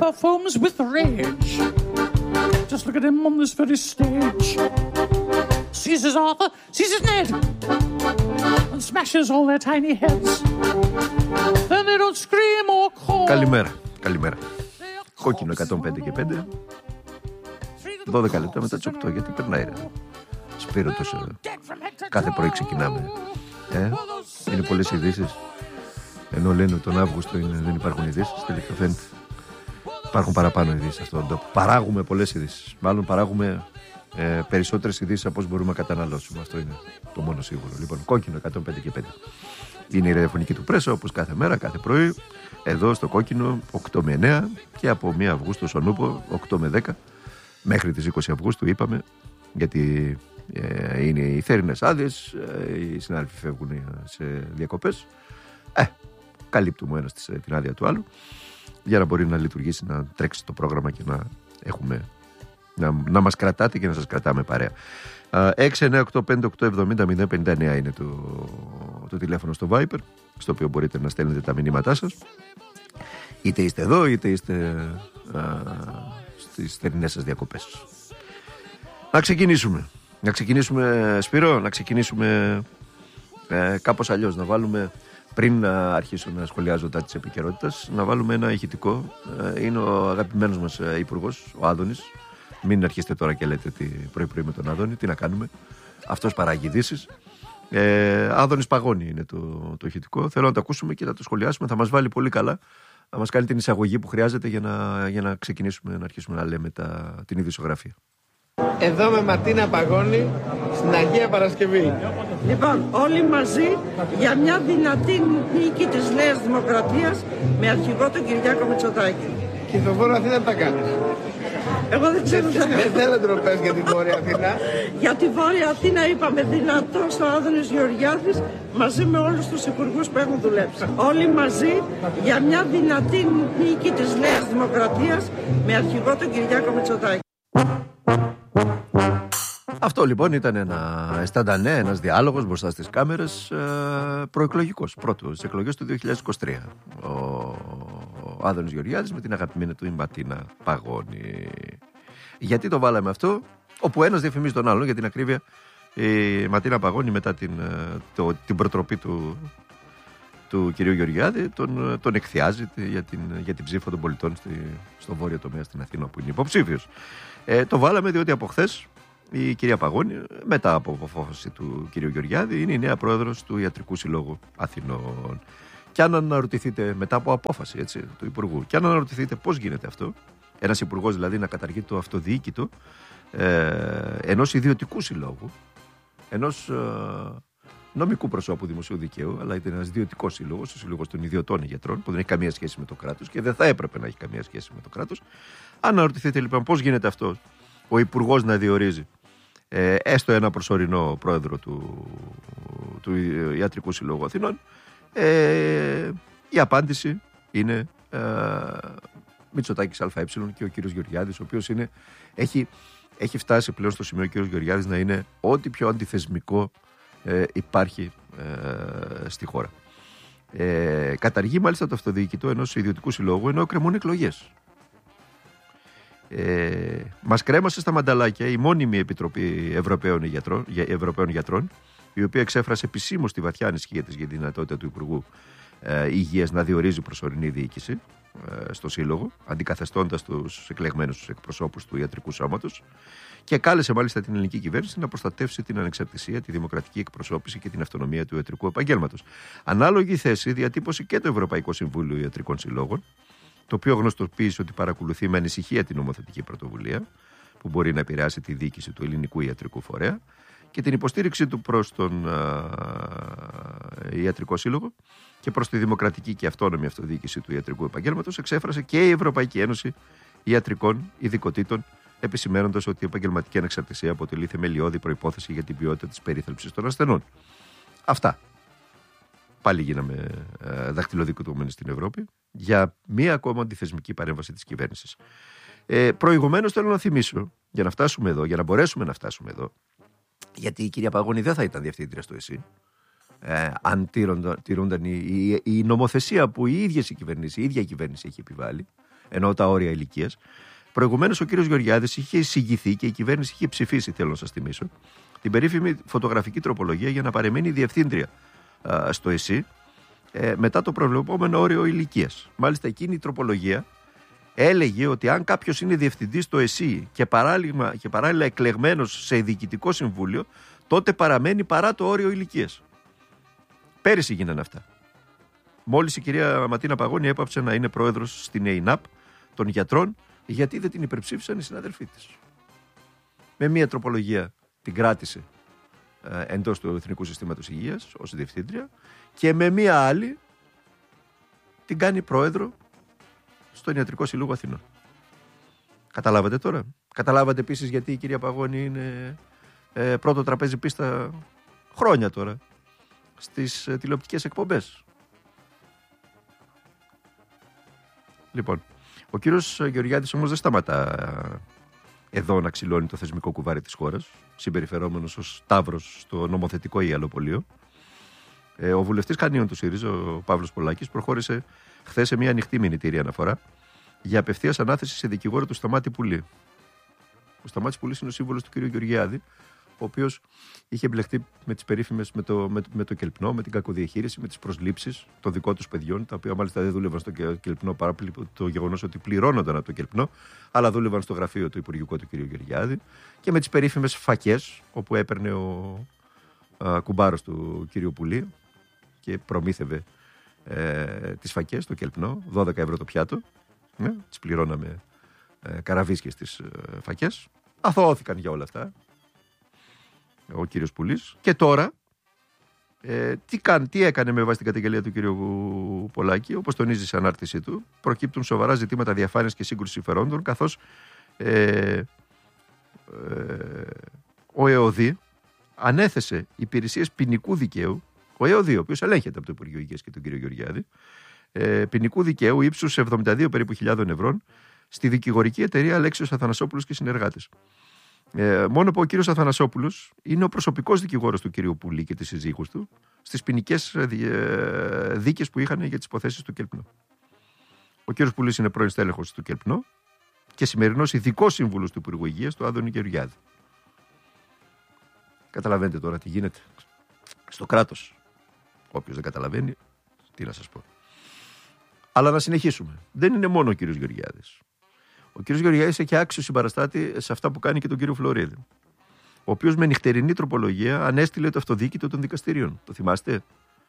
foams with rage. Just look at him on this very stage. Seizes Arthur, seizes Ned, and smashes all their tiny heads. Then they don't scream or call. Καλημέρα. Κόκκινο 105 και 5. 12 λεπτά μετά τις 8, γιατί περνάει ρε. Σπύρο τόσο. Κάθε πρωί ξεκινάμε. Είναι πολλές ειδήσεις. Ενώ λένε ότι τον Αύγουστο δεν υπάρχουν ειδήσεις, τελικά φαίνεται υπάρχουν παραπάνω ειδήσεις σε αυτόν τον τόπο. Παράγουμε πολλές ειδήσεις. Μάλλον παράγουμε περισσότερες ειδήσεις από όσο μπορούμε να καταναλώσουμε. Αυτό είναι το μόνο σίγουρο. Λοιπόν, κόκκινο 105 και 5. Είναι η ραδιοφωνική του Πρέσο, όπως κάθε μέρα, κάθε πρωί. Εδώ στο κόκκινο 8 με 9 και από 1 Αυγούστου στον Ούπο 8 με 10 μέχρι τις 20 Αυγούστου είπαμε, γιατί είναι οι θέρινες άδειες, οι συνάδελφοι φεύγουν σε διακοπές. Καλύπτουμε ο ένας την άδεια του άλλου για να μπορεί να λειτουργήσει, να τρέξει το πρόγραμμα και να έχουμε να μας κρατάτε και να σας κρατάμε παρέα. 6985870 είναι το τηλέφωνο στο Viber, στο οποίο μπορείτε να στέλνετε τα μηνύματά σας, είτε είστε εδώ είτε είστε στις θερινές σας διακοπές. Να ξεκινήσουμε Σπύρο, να ξεκινήσουμε κάπως αλλιώς, να βάλουμε, πριν να αρχίσω να σχολιάζω τα της επικαιρότητας, να βάλουμε ένα ηχητικό. Είναι ο αγαπημένος μας υπουργός, ο Άδωνης. Μην αρχίσετε τώρα και λέτε πρωί-πρωί με τον Άδωνη, τι να κάνουμε. Αυτός παράγει ειδήσεις. Άδωνης Παγώνη είναι το ηχητικό. Θέλω να το ακούσουμε και να το σχολιάσουμε. Θα μας βάλει πολύ καλά. Θα μας κάνει την εισαγωγή που χρειάζεται για να ξεκινήσουμε, να αρχίσουμε να λέμε την ειδησιογραφία. Εδώ με Ματίνα Παγώνη στην Αγία Παρασκευή. Λοιπόν, όλοι μαζί για μια δυνατή νίκη της Νέας Δημοκρατίας με αρχηγό τον Κυριάκο Μητσοτάκη. Και το Βόρειο Αθήνα τα κάνεις. Εγώ δεν ξέρω. Δεν θέλω ντροπές για την Βόρεια Αθήνα. Για τη Βόρεια Αθήνα είπαμε δυνατός ο Άδωνης Γεωργιάδης μαζί με όλους τους υπουργούς που έχουν δουλέψει. Όλοι μαζί για μια δυνατή νίκη της Νέας Δημοκρατίας με αρχηγό τον Κυριάκο Μητσοτάκη. Αυτό λοιπόν ήταν ένας διάλογος μπροστά στις κάμερες, προεκλογικός, πρώτος στις εκλογές του 2023. Ο Άδωνης Γεωργιάδης με την αγαπημένη του η Ματίνα Παγώνη. Γιατί το βάλαμε αυτό? Όπου ένας διαφημίζει τον άλλον, για την ακρίβεια. Η Ματίνα Παγώνη μετά την προτροπή του κυρίου Γεωργιάδη τον εκθιάζει για την ψήφο των πολιτών στο βόρειο τομέα στην Αθήνα, που είναι υποψήφιος. Το βάλαμε διότι από χθες η κυρία Παγώνη, μετά από απόφαση του κυρίου Γεωργιάδη, είναι η νέα πρόεδρος του Ιατρικού Συλλόγου Αθηνών. Και αν αναρωτηθείτε, μετά από απόφαση του Υπουργού, και αν αναρωτηθείτε πώς γίνεται αυτό, ένας υπουργός δηλαδή να καταργεί το αυτοδιοίκητο ενός ιδιωτικού συλλόγου, ενός νομικού προσώπου δημοσίου δικαίου, αλλά ήταν ένας ιδιωτικός σύλλογος, ο Σύλλογος των Ιδιωτών Γιατρών, που δεν έχει καμία σχέση με το κράτος και δεν θα έπρεπε να έχει καμία σχέση με το κράτος. Αν αναρωτηθείτε λοιπόν πώς γίνεται αυτό, ο υπουργός να διορίζει έστω ένα προσωρινό πρόεδρο του Ιατρικού Συλλόγου Αθηνών, η απάντηση είναι Μητσοτάκης ΑΕ και ο κύριος Γεωργιάδης, ο οποίος έχει φτάσει πλέον στο σημείο ο κύριος Γεωργιάδης να είναι ό,τι πιο αντιθεσμικό υπάρχει στη χώρα. Καταργεί μάλιστα το αυτοδιοικητό ενός ιδιωτικού συλλόγου, ενώ κρεμούν εκλογές. Μας κρέμασε στα μανταλάκια η μόνιμη Επιτροπή Ευρωπαίων Γιατρών, η οποία εξέφρασε επισήμως τη βαθιά ανησυχία της για τη δυνατότητα του Υπουργού Υγείας να διορίζει προσωρινή διοίκηση στο Σύλλογο, αντικαθεστώντας τους εκλεγμένους εκπροσώπους του Ιατρικού Σώματος, και κάλεσε μάλιστα την ελληνική κυβέρνηση να προστατεύσει την ανεξαρτησία, τη δημοκρατική εκπροσώπηση και την αυτονομία του ιατρικού επαγγέλματος. Ανάλογη θέση διατύπωσε και το Ευρωπαϊκό Συμβούλιο Ιατρικών Συλλόγων, το οποίο γνωστοποίησε ότι παρακολουθεί με ανησυχία την νομοθετική πρωτοβουλία που μπορεί να επηρεάσει τη διοίκηση του ελληνικού ιατρικού φορέα, και την υποστήριξή του προς τον Ιατρικό Σύλλογο και προς τη δημοκρατική και αυτόνομη αυτοδιοίκηση του ιατρικού επαγγέλματος εξέφρασε και η Ευρωπαϊκή Ένωση Ιατρικών Ειδικοτήτων, επισημαίνοντας ότι η επαγγελματική ανεξαρτησία αποτελεί θεμελιώδη προϋπόθεση για την ποιότητα της περίθαλψης των ασθενών. Αυτά. Πάλι γίναμε δαχτυλοδικητούμενοι στην Ευρώπη για μία ακόμα αντιθεσμική παρέμβαση της κυβέρνησης. Προηγουμένως θέλω να θυμίσω, για να φτάσουμε εδώ, για να μπορέσουμε να φτάσουμε εδώ, γιατί η κυρία Παγώνη δεν θα ήταν διευθύντρια στο ΕΣΥ αν τηρούνταν η νομοθεσία που η ίδια η κυβέρνηση έχει επιβάλει, εννοώ τα όρια ηλικίας. Προηγουμένως ο κύριος Γεωργιάδης είχε εισηγηθεί και η κυβέρνηση είχε ψηφίσει, θέλω να σας θυμίσω, την περίφημη φωτογραφική τροπολογία για να παρεμείνει διευθύντρια στο ΕΣΥ μετά το προβλεπόμενο όριο ηλικίας. Μάλιστα εκείνη η τροπολογία έλεγε ότι αν κάποιος είναι διευθυντής στο ΕΣΥ και παράλληλα εκλεγμένος σε διοικητικό συμβούλιο, τότε παραμένει παρά το όριο ηλικίας. Πέρυσι γίνανε αυτά. Μόλις η κυρία Ματίνα Παγώνη έπαψε να είναι πρόεδρος στην ΕΙΝΑΠ των γιατρών, γιατί δεν την υπερψήφισαν οι συναδελφοί της. Με μία τροπολογία την κράτησε εντός του Εθνικού Συστήματος Υγείας ως διευθύντρια και με μία άλλη την κάνει πρόεδρο στον Ιατρικό Σύλλογο Αθηνών. Καταλάβατε τώρα? Καταλάβατε επίσης γιατί η κυρία Παγώνη είναι πρώτο τραπέζι πίστα χρόνια τώρα στις τηλεοπτικές εκπομπές? Λοιπόν, ο κύριος Γεωργιάδης όμως δεν σταματά εδώ να ξυλώνει το θεσμικό κουβάρι της χώρας, συμπεριφερόμενος ως ταύρος στο νομοθετικό ιαλοπολείο. Ο βουλευτής Κανίων του ΣΥΡΙΖΑ, ο Παύλος Πολάκης, προχώρησε χθες σε μια ανοιχτή μηνυτήρια αναφορά για απευθείας ανάθεση σε δικηγόρο του Σταμάτη Πουλή. Ο Σταμάτης Πουλής είναι ο σύμβολος του κ. Γεωργιάδη, ο οποίος είχε εμπλεχτεί με τις περίφημες με το Κελπνό, με την κακοδιαχείριση, με τις προσλήψεις των δικών τους παιδιών, τα οποία μάλιστα δεν δούλευαν στο Κελπνό παρά το γεγονός ότι πληρώνονταν από το Κελπνό, αλλά δούλευαν στο γραφείο του Υπουργικού του κ. Γεωργιάδη, και με τις περίφημες φακές, όπου έπαιρνε ο κουμπάρος του κ. Πουλή και προμήθευε τις φακές στο Κελπνό, 12 ευρώ το πιάτο. Τις πληρώναμε καραβίσκες τις φακές. Αθωώθηκαν για όλα αυτά ο κύριος Πουλής. Και τώρα τι έκανε με βάση την καταγγελία του κύριου Πολάκη? Όπως τονίζει σε ανάρτησή του, προκύπτουν σοβαρά ζητήματα διαφάνειας και σύγκρουσης συμφερόντων, καθώς ο ΕΟΔΗ ανέθεσε υπηρεσίες ποινικού δικαίου, ο ΕΟΔΗ, ο οποίος ελέγχεται από το Υπουργείο Υγείας και τον κύριο Γεωργιάδη, ποινικού δικαίου ύψους 72 περίπου χιλιάδων ευρώ στη δικηγορική εταιρεία Αλέξιος Αθανασόπουλος και συνεργάτες. Μόνο που ο κύριος Αθανασόπουλος είναι ο προσωπικός δικηγόρος του κυρίου Πουλή και της συζύγους του στις ποινικές δίκες που είχαν για τις υποθέσεις του Κελπνό. Ο κύριος Πουλής είναι πρώην στέλεχος του Κελπνό και σημερινός ειδικός σύμβουλος του Υπουργού Υγείας, του Άδωνη Γεωργιάδη. Καταλαβαίνετε τώρα τι γίνεται στο κράτος? Όποιος δεν καταλαβαίνει, τι να σας πω. Αλλά να συνεχίσουμε. Δεν είναι μόνο ο κύριος Γεωργιάδης. Ο κύριος Γεωργιάδης έχει άξιο συμπαραστάτη σε αυτά που κάνει και τον κύριο Φλωρίδη, ο οποίος με νυχτερινή τροπολογία ανέστειλε το αυτοδίκητο των δικαστηρίων. Το θυμάστε?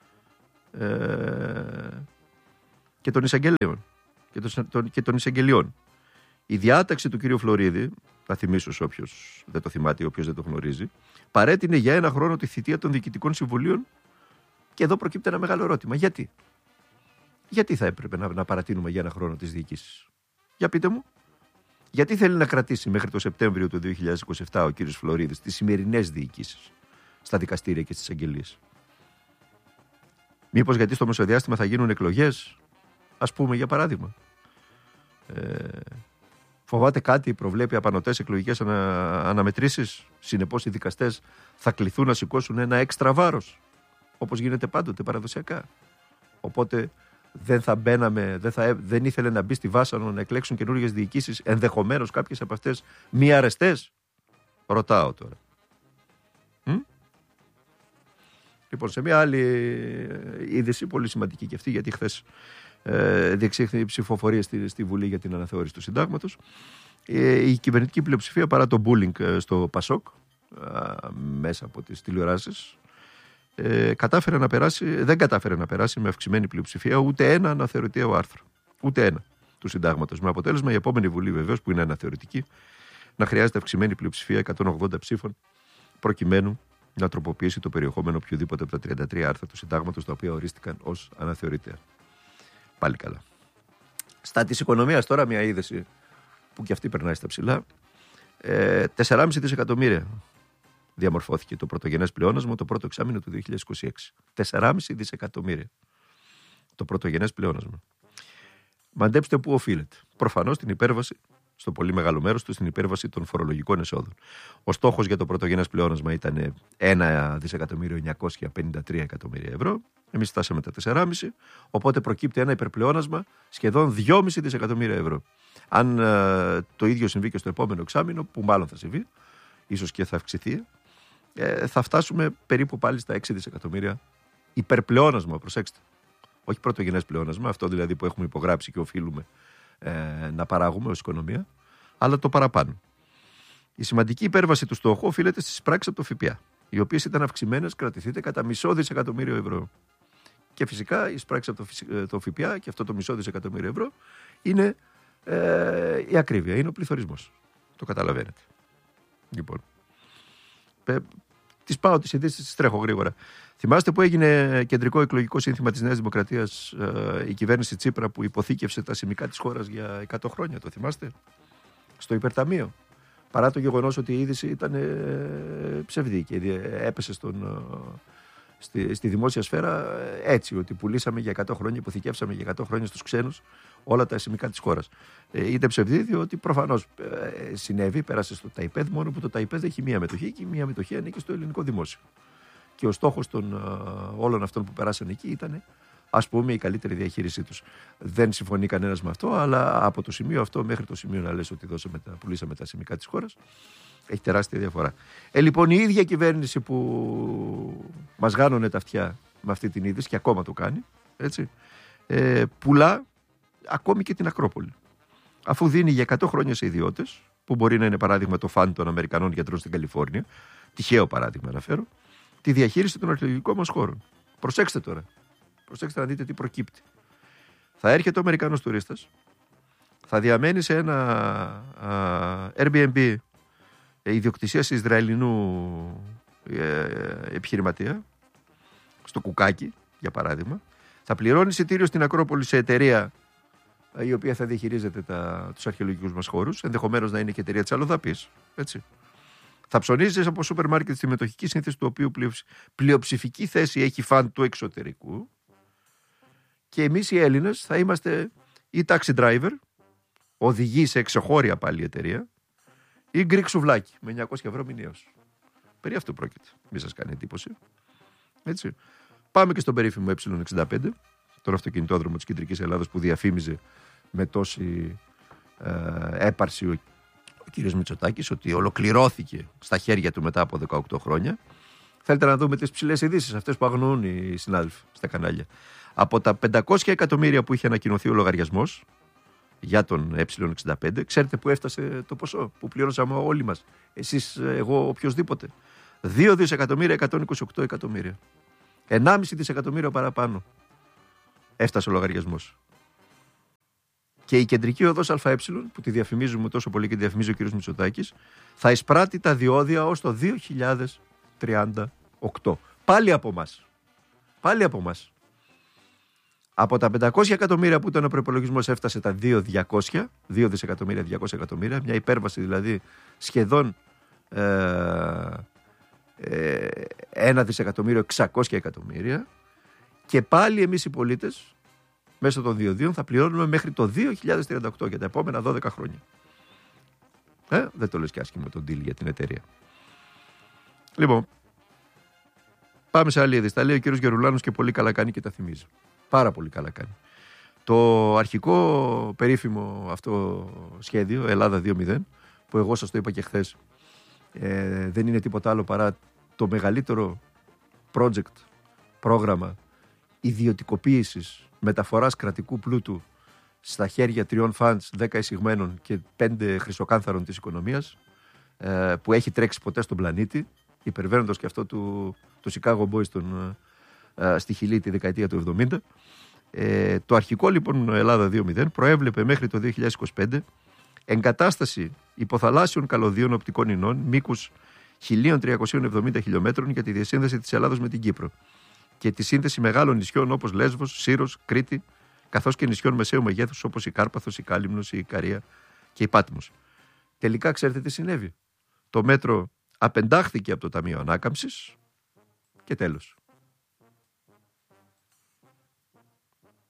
Και των εισαγγελίων. Και των εισαγγελιών. Η διάταξη του κύριου Φλωρίδη, θα θυμίσω σε όποιος δεν το θυμάται ή όποιος δεν το γνωρίζει, παρέτεινε για 1 χρόνο τη θητεία των διοικητικών συμβουλίων. Και εδώ προκύπτει ένα μεγάλο ερώτημα. Γιατί? Γιατί θα έπρεπε να παρατείνουμε για 1 χρόνο τις διοικήσεις? Για πείτε μου. Γιατί θέλει να κρατήσει μέχρι το Σεπτέμβριο του 2027 ο κύριος Φλωρίδης τις σημερινές διοικήσεις στα δικαστήρια και στις αγγελίες? Μήπως γιατί στο μεσοδιάστημα θα γίνουν εκλογές, ας πούμε, για παράδειγμα? Φοβάται κάτι, προβλέπει απανωτές εκλογικές αναμετρήσεις? Συνεπώς οι δικαστές θα κληθούν να σηκώσουν ένα έξτρα βάρος, όπως γίνεται πάντοτε παραδοσιακά. Οπότε δεν ήθελε να μπει στη Βάσανο να εκλέξουν καινούργιες διοικήσεις, ενδεχομένως κάποιες από αυτές μη αρεστές? Ρωτάω τώρα. Λοιπόν, σε μια άλλη είδηση, πολύ σημαντική και αυτή, γιατί χθες διεξήχθη ψηφοφορία στη Βουλή για την αναθεώρηση του συντάγματος. Η κυβερνητική πλειοψηφία, παρά το bullying στο Πασόκ μέσα από τις τηλεοράσεις, δεν κατάφερε να περάσει με αυξημένη πλειοψηφία ούτε ένα αναθεωρητικό άρθρο. Ούτε ένα του συντάγματος. Με αποτέλεσμα η επόμενη Βουλή, βεβαίως, που είναι αναθεωρητική, να χρειάζεται αυξημένη πλειοψηφία 180 ψήφων, προκειμένου να τροποποιήσει το περιεχόμενο οποιοδήποτε από τα 33 άρθρα του συντάγματος, τα οποία ορίστηκαν ως αναθεωρητέα. Πάλι καλά. Στα της οικονομίας τώρα, μια είδηση που και αυτή περνάει στα ψηλά. 4,5 δισεκατομμύρια διαμορφώθηκε το πρωτογενές πλεόνασμα το πρώτο εξάμηνο του 2026. 4,5 δισεκατομμύρια το πρωτογενές πλεόνασμα. Μαντέψτε πού οφείλεται. Προφανώς την υπέρβαση στο πολύ μεγάλο μέρος του στην υπέρβαση των φορολογικών εσόδων. Ο στόχος για το πρωτογενές πλεόνασμα ήταν 1.953 εκατομμύρια ευρώ. Εμείς φτάσαμε τα 4,5, οπότε προκύπτει ένα υπερπλεόνασμα σχεδόν 2,5 δισεκατομμύρια ευρώ. Αν το ίδιο συμβεί και στο επόμενο εξάμηνο, που μάλλον θα συμβεί, ίσως και θα αυξηθεί, θα φτάσουμε περίπου πάλι στα 6 δισεκατομμύρια υπερπλεόνασμα, προσέξτε. Όχι πρωτογενές πλεόνασμα, αυτό δηλαδή που έχουμε υπογράψει και οφείλουμε να παράγουμε ως οικονομία, αλλά το παραπάνω. Η σημαντική υπέρβαση του στόχου οφείλεται στις πράξεις από το ΦΠΑ, οι οποίες ήταν αυξημένες, κρατηθείτε, κατά μισό δισεκατομμύριο ευρώ. Και φυσικά οι πράξεις από το ΦΠΑ και αυτό το μισό δισεκατομμύριο ευρώ είναι η ακρίβεια, είναι ο πληθωρισμός. Το καταλαβαίνετε. Λοιπόν, τις πάω τις ειδήσεις, τις τρέχω γρήγορα. Θυμάστε που έγινε κεντρικό εκλογικό σύνθημα της Νέας Δημοκρατίας η κυβέρνηση Τσίπρα που υποθήκευσε τα σημικά της χώρας για 100 χρόνια, το θυμάστε? Στο υπερταμείο. Παρά το γεγονός ότι η είδηση ήταν ψευδή και έπεσε στη δημόσια σφαίρα έτσι, ότι πουλήσαμε για 100 χρόνια, υποθηκεύσαμε για 100 χρόνια στους ξένους όλα τα σημικά της χώρας. Είτε ψευδή, διότι προφανώς συνέβη, πέρασε στο ΤΑΙΠΕΔ, μόνο που το ΤΑΙΠΕΔ έχει μία μετοχή και μία μετοχή ανήκει στο ελληνικό δημόσιο. Και ο στόχος των όλων αυτών που περάσαν εκεί ήταν, ας πούμε, η καλύτερη διαχείρισή τους. Δεν συμφωνεί κανένας με αυτό, αλλά από το σημείο αυτό μέχρι το σημείο να λες ότι πουλήσαμε τα σημικά της χώρας, έχει τεράστια διαφορά. Λοιπόν, η ίδια κυβέρνηση που μας γάνωνε τα αυτιά με αυτή την είδηση και ακόμα το κάνει, έτσι, πουλά ακόμη και την Ακρόπολη. Αφού δίνει για 100 χρόνια σε ιδιώτες, που μπορεί να είναι παράδειγμα το φαν των Αμερικανών γιατρών στην Καλιφόρνια, τυχαίο παράδειγμα αναφέρω, τη διαχείριση των αρχαιολογικών μας χώρων. Προσέξτε τώρα. Προσέξτε να δείτε τι προκύπτει. Θα έρχεται ο Αμερικανός τουρίστας, θα διαμένει σε ένα Airbnb ιδιοκτησίας Ισραηλινού επιχειρηματία, στο Κουκάκι, για παράδειγμα, θα πληρώνει εισιτήριο στην Ακρόπολη σε εταιρεία η οποία θα διαχειρίζεται τους αρχαιολογικούς μας χώρους, ενδεχομένως να είναι και εταιρεία της αλλοδαπής, έτσι. Θα ψωνίζει από σούπερ μάρκετ στη μετοχική σύνθεση του οποίου πλειοψηφική θέση έχει φαν του εξωτερικού και εμείς οι Έλληνες θα είμαστε ή taxi driver, οδηγοί σε εξωχώρια πάλι εταιρεία, ή γκρικ σουβλάκι με 900 ευρώ μηνιαίως. Περί αυτού πρόκειται. Μη σας κάνει εντύπωση. Έτσι. Πάμε και στον περίφημο Ε65, τον αυτοκινητόδρομο της Κεντρικής Ελλάδας που διαφήμιζε με τόση έπαρση ο κύριος Μητσοτάκης ότι ολοκληρώθηκε στα χέρια του μετά από 18 χρόνια. Θέλετε να δούμε τις ψηλές ειδήσεις, αυτές που αγνοούν οι συνάδελφοι στα κανάλια. Από τα 500 εκατομμύρια που είχε ανακοινωθεί ο λογαριασμός για τον Ε65, ξέρετε που έφτασε το ποσό που πληρώσαμε όλοι μας, εσείς, εγώ, οποιοσδήποτε? 2 δισεκατομμύρια 128 εκατομμύρια. 1,5 δισεκατομμύριο παραπάνω έφτασε ο λογαριασμός. Και η κεντρική οδός ΑΕ, που τη διαφημίζουμε τόσο πολύ και τη διαφημίζει ο κ. Μητσοτάκης, θα εισπράττει τα διόδια ως το 2038. Πάλι από μας. Πάλι από μας. Από τα 500 εκατομμύρια που ήταν ο προϋπολογισμός έφτασε τα 2 δισεκατομμύρια 200 εκατομμύρια, μια υπέρβαση δηλαδή σχεδόν 1 δισεκατομμύριο 600 εκατομμύρια, και πάλι εμείς οι πολίτες μέσω των διοδίων θα πληρώνουμε μέχρι το 2038 για τα επόμενα 12 χρόνια. Δεν το λες και άσχημα τον deal για την εταιρεία. Λοιπόν, πάμε σε άλλη είδηση. Τα λέει ο κύριος Γερουλάνος και πολύ καλά κάνει και τα θυμίζει. Πάρα πολύ καλά κάνει. Το αρχικό περίφημο αυτό σχέδιο, Ελλάδα 2.0, που εγώ σας το είπα και χθες, δεν είναι τίποτα άλλο παρά το μεγαλύτερο πρόγραμμα ιδιωτικοποίησης μεταφοράς κρατικού πλούτου στα χέρια 3 φαντς, 10 εισηγμένων και 5 χρυσοκάνθαρων της οικονομίας, που έχει τρέξει ποτέ στον πλανήτη, υπερβαίνοντας και αυτό του Chicago Boys στη Χιλή τη δεκαετία του 70. Το αρχικό λοιπόν Ελλάδα 2.0 προέβλεπε μέχρι το 2025 εγκατάσταση υποθαλάσσιων καλωδίων οπτικών ινών μήκους 1.370 χιλιόμετρων για τη διασύνδεση της Ελλάδος με την Κύπρο και τη σύνδεση μεγάλων νησιών όπως Λέσβος, Σύρος, Κρήτη, καθώς και νησιών μεσαίου μεγέθους όπως η Κάρπαθος, η Κάλυμνος, η Ικαρία και η Πάτμος. Τελικά ξέρετε τι συνέβη? Το μέτρο απεντάχθηκε από το Ταμείο Ανάκαμψης και τέλος.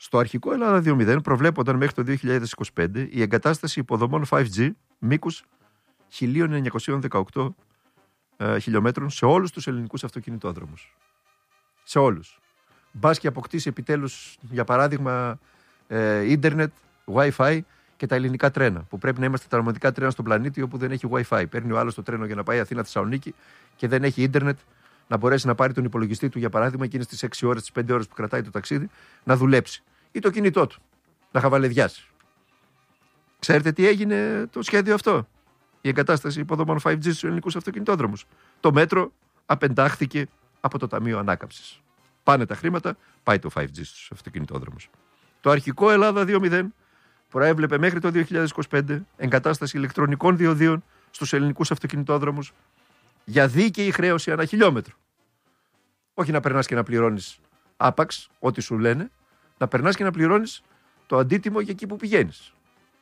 Στο αρχικό Ελλάδα 2.0 προβλέπονταν μέχρι το 2025 η εγκατάσταση υποδομών 5G μήκους 1.918 χιλιόμετρων σε όλους τους ελληνικούς αυτοκινητόδρομους. Σε όλους. Μπας και αποκτήσει επιτέλους, για παράδειγμα, ίντερνετ, Wi-Fi και τα ελληνικά τρένα. Που πρέπει να είμαστε τα μοναδικά τρένα στον πλανήτη όπου δεν έχει Wi-Fi. Παίρνει ο άλλος το τρένο για να πάει Αθήνα-Θεσσαλονίκη και δεν έχει ίντερνετ να μπορέσει να πάρει τον υπολογιστή του, για παράδειγμα, εκείνες τις 6 ώρες, τις 5 ώρες που κρατάει το ταξίδι, να δουλέψει. Ή το κινητό του να χαβαλεδιάσει. Ξέρετε τι έγινε το σχέδιο αυτό? Η εγκατάσταση υποδομών 5G στους ελληνικούς αυτοκινητόδρομους. Το μέτρο απεντάχθηκε από το Ταμείο Ανάκαμψης. Πάνε τα χρήματα, πάει το 5G στους αυτοκινητόδρομους. Το αρχικό Ελλάδα 2.0 προέβλεπε μέχρι το 2025 εγκατάσταση ηλεκτρονικών διοδίων στους ελληνικούς αυτοκινητόδρομους για δίκαιη χρέωση ανά χιλιόμετρο. Όχι να περνάς και να πληρώνεις άπαξ, ό,τι σου λένε, να περνάς και να πληρώνεις το αντίτιμο για εκεί που πηγαίνεις.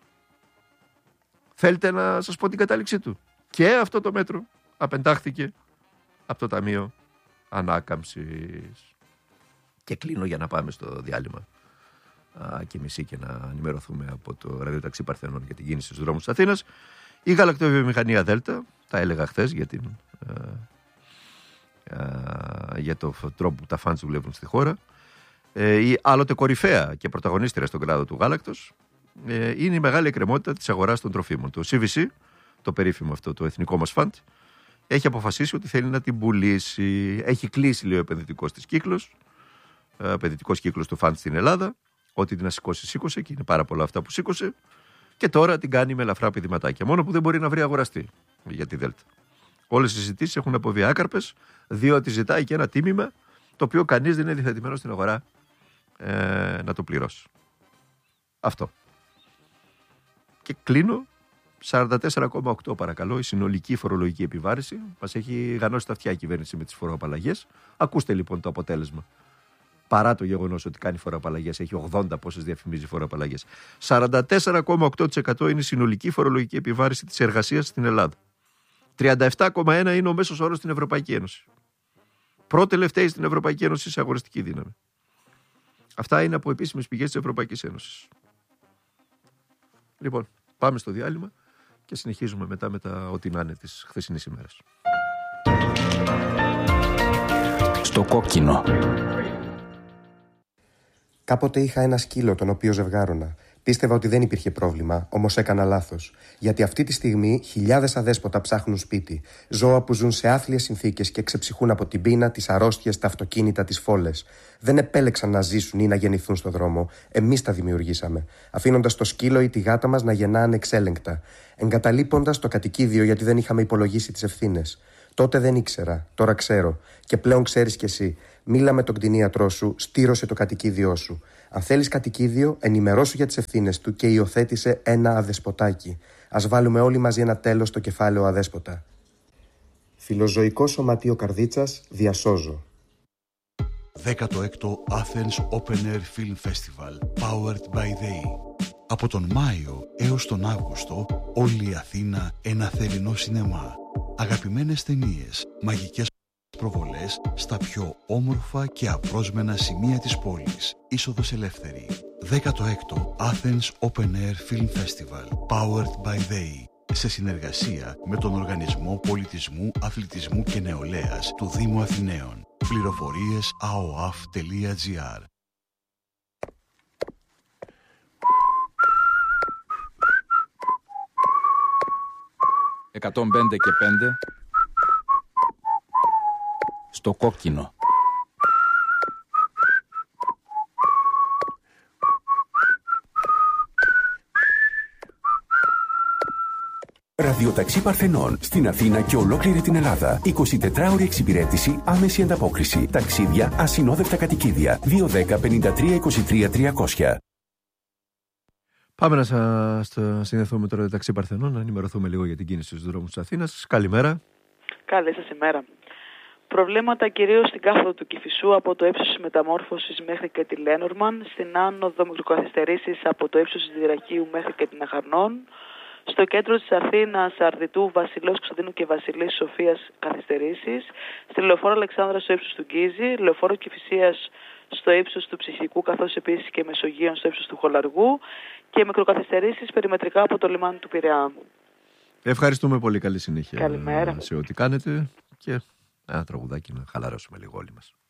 Θέλετε να σας πω την κατάληξή του? Και αυτό το μέτρο απεντάχθηκε από το Ταμείο Ανάκαμψης. Και κλείνω για να πάμε στο διάλειμμα και μισή και να ενημερωθούμε από το ραδιοταξί Παρθενών για την κίνηση στους δρόμους της Αθήνας. Η γαλακτοβιομηχανία Δέλτα, τα έλεγα χθες για το τρόπο που τα φαντς δουλεύουν στη χώρα. Η άλλοτε κορυφαία και πρωταγωνίστρια στον κλάδο του γάλακτος είναι η μεγάλη εκκρεμότητα της αγοράς των τροφίμων. Το CVC, το περίφημο αυτό το εθνικό μας φαντ, έχει αποφασίσει ότι θέλει να την πουλήσει. Έχει κλείσει, λέει, ο επενδυτικός της κύκλος, επενδυτικός κύκλος του φαντ στην Ελλάδα. Ό,τι την σήκωσε και είναι πάρα πολλά αυτά που σήκωσε. Και τώρα την κάνει με ελαφρά πηδηματάκια. Μόνο που δεν μπορεί να βρει αγοραστή για τη Δέλτα. Όλες οι συζητήσεις έχουν αποβεί άκαρπες, διότι ζητάει και ένα τίμημα το οποίο κανείς δεν είναι διαθετημένος στην αγορά να το πληρώσει. Αυτό. Και κλείνω. 44,8 παρακαλώ η συνολική φορολογική επιβάρηση. Μας έχει γανώσει τα αυτιά η κυβέρνηση με τις φοροαπαλλαγές. Ακούστε λοιπόν το αποτέλεσμα. Παρά το γεγονός ότι κάνει φοροαπαλλαγές, έχει 80 πόσες διαφημίζει φοροαπαλλαγές. 44,8% είναι η συνολική φορολογική επιβάρηση της εργασίας στην Ελλάδα. 37,1% είναι ο μέσος όρος στην Ευρωπαϊκή Ένωση. Πρώτη-τελευταία στην Ευρωπαϊκή Ένωση σε αγοραστική δύναμη. Αυτά είναι από επίσημες πηγές της Ευρωπαϊκής Ένωσης. Λοιπόν, πάμε στο διάλειμμα και συνεχίζουμε μετά με τα ό,τι να είναι της χθεσινής ημέρας. Στο κόκκινο. Κάποτε είχα ένα σκύλο τον οποίο ζευγάρωνα. Πίστευα ότι δεν υπήρχε πρόβλημα, όμως έκανα λάθος. Γιατί αυτή τη στιγμή χιλιάδες αδέσποτα ψάχνουν σπίτι. Ζώα που ζουν σε άθλιες συνθήκες και ξεψυχούν από την πείνα, τις αρρώστιες, τα αυτοκίνητα, τις φόλες. Δεν επέλεξαν να ζήσουν ή να γεννηθούν στον δρόμο. Εμείς τα δημιουργήσαμε. Αφήνοντας το σκύλο ή τη γάτα μας να γεννά ανεξέλεγκτα. Εγκαταλείποντας το κατοικίδιο γιατί δεν είχαμε υπολογίσει τις ευθύνες. Τότε δεν ήξερα, τώρα ξέρω. Και πλέον ξέρεις κι εσύ. Μίλα με τον κτηνίατρό σου, στήρωσε το κατοικίδιό σου. Αν θέλεις κατοικίδιο, ενημερώσου για τις ευθύνες του και υιοθέτησε ένα αδεσποτάκι. Ας βάλουμε όλοι μαζί ένα τέλος στο κεφάλαιο αδέσποτα. Φιλοζωικό Σωματείο Καρδίτσας, διασώζω. 16ο Athens Open Air Film Festival, powered by They. Από τον Μάιο έως τον Αύγουστο, όλη η Αθήνα ένα θερινό σινεμά. Αγαπημένες ταινίες, μαγικές προβολές στα πιο όμορφα και απρόσμενα σημεία της πόλης. Είσοδος ελεύθερη. 16ο Athens Open Air Film Festival, powered by They. Σε συνεργασία με τον Οργανισμό Πολιτισμού, Αθλητισμού και Νεολαίας του Δήμου Αθηναίων. Πληροφορίες aoaf.gr. «105 και 5» στο κόκκινο. Ραδιοταξί Παρθενών στην Αθήνα και ολόκληρη την Ελλάδα. 24ωρη εξυπηρέτηση, άμεση ανταπόκριση. Ταξίδια, ασυνόδευτα κατοικίδια. 210 53 23 300. Πάμε να συνδεθούμε με το ραδιοταξί Παρθενών, να ενημερωθούμε λίγο για την κίνηση στους δρόμους της Αθήνας. Καλημέρα. Καλή σας ημέρα. Προβλήματα κυρίως στην κάθοδο του Κηφισού από το ύψος της Μεταμόρφωσης μέχρι και τη Λένορμαν, στην άνοδο μικροκαθυστερήσεις από το ύψος της Δυρακίου μέχρι και την Αχαρνών, στο κέντρο της Αθήνας, Αρδιτού, Βασιλέως Κωνσταντίνου και Βασιλής Σοφίας καθυστερήσεις, στη λεωφόρο Αλεξάνδρα στο ύψος του Γκίζη, λεωφόρο Κηφισίας στο ύψος του Ψυχικού, καθώς επίσης και Μεσογείων στο ύψος του Χολαργού και μικροκαθυστερήσεις περιμετρικά από το λιμάνι του Πειραιά. Ευχαριστούμε πολύ. Καλή συνέχεια. Καλημέρα. Σε ό,τι κάνετε και ένα τραγουδάκι να χαλαρώσουμε λίγο όλοι μας.